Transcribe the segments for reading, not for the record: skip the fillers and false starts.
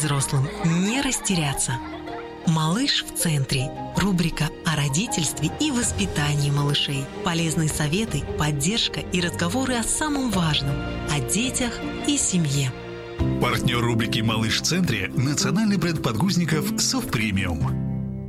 взрослым не растеряться. «Малыш в центре» – рубрика о родительстве и воспитании малышей. Полезные советы, поддержка и разговоры о самом важном – о детях и семье. Партнер рубрики «Малыш в центре» – национальный бренд подгузников «Совпремиум».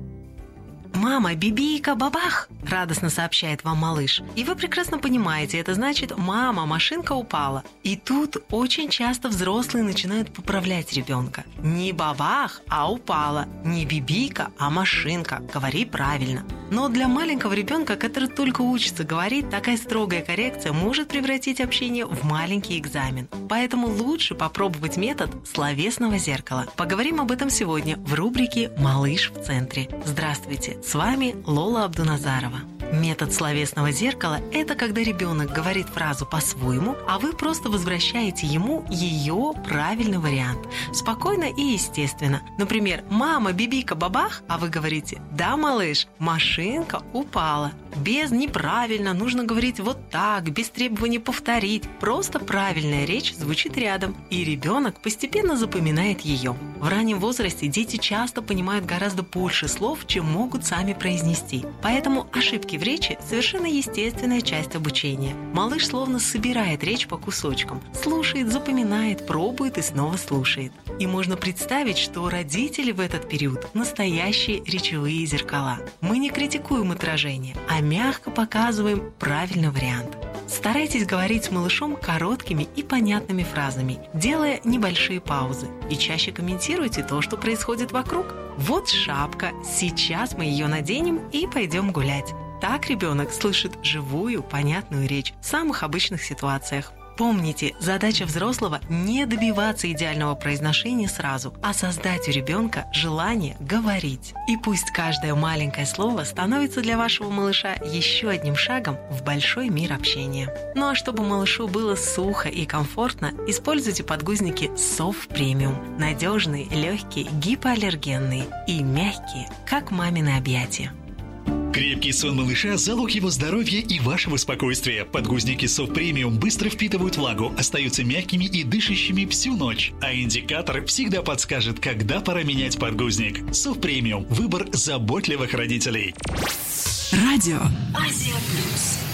«Мама, бибийка, бабах!» – радостно сообщает вам малыш. И вы прекрасно понимаете, это значит «мама, машинка упала». И тут очень часто взрослые начинают поправлять ребенка. Не бабах, а упала. Не бибийка, а машинка. Говори правильно. Но для маленького ребенка, который только учится говорить, такая строгая коррекция может превратить общение в маленький экзамен. Поэтому лучше попробовать метод словесного зеркала. Поговорим об этом сегодня в рубрике «Малыш в центре». Здравствуйте! С вами Лола Абдуназарова. Метод словесного зеркала – это когда ребенок говорит фразу по-своему, а вы просто возвращаете ему ее правильный вариант. Спокойно и естественно. Например, «Мама, бибика, бабах», а вы говорите «Да, малыш, машинка упала». Без «неправильно», нужно говорить вот так, без требования повторить. Просто правильная речь звучит рядом, и ребенок постепенно запоминает ее. В раннем возрасте дети часто понимают гораздо больше слов, чем могут сами произнести. Поэтому ошибки в речи – совершенно естественная часть обучения. Малыш словно собирает речь по кусочкам. Слушает, запоминает, пробует и снова слушает. И можно представить, что родители в этот период – настоящие речевые зеркала. Мы не критикуем отражение, а мягко показываем правильный вариант. Старайтесь говорить с малышом короткими и понятными фразами, делая небольшие паузы. И чаще комментируйте то, что происходит вокруг. Вот шапка, сейчас мы ее наденем и пойдем гулять. Так ребенок слышит живую, понятную речь в самых обычных ситуациях. Помните, задача взрослого – не добиваться идеального произношения сразу, а создать у ребенка желание говорить. И пусть каждое маленькое слово становится для вашего малыша еще одним шагом в большой мир общения. Ну а чтобы малышу было сухо и комфортно, используйте подгузники Совпремиум. Надежные, легкие, гипоаллергенные и мягкие, как мамины объятия. Крепкий сон малыша – залог его здоровья и вашего спокойствия. Подгузники Совпремиум быстро впитывают влагу, остаются мягкими и дышащими всю ночь. А индикатор всегда подскажет, когда пора менять подгузник. Совпремиум – выбор заботливых родителей. Радио Азия Плюс.